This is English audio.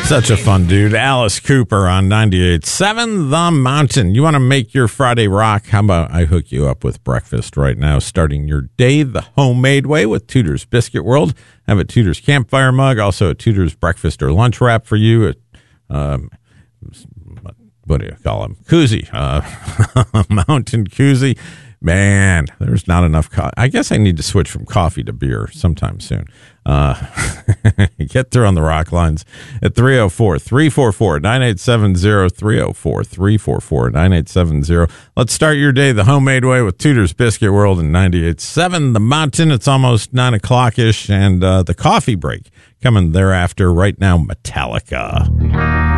Such a fun dude. Alice Cooper on 98.7 The Mountain. You want to make your Friday rock? How about I hook you up with breakfast right now, starting your day the homemade way with Tudor's Biscuit World. Have a Tudor's campfire mug, also a Tudor's breakfast or lunch wrap for you. What do you call them? Koozie. Mountain koozie. Man, there's not enough coffee. I guess I need to switch from coffee to beer sometime soon. Get through on the rock lines at 304-344-9870, 304-344-9870. Let's start your day the homemade way with Tudor's Biscuit World in 98.7 The Mountain. It's almost 9 o'clock-ish, and the coffee break coming thereafter. Right now, Metallica.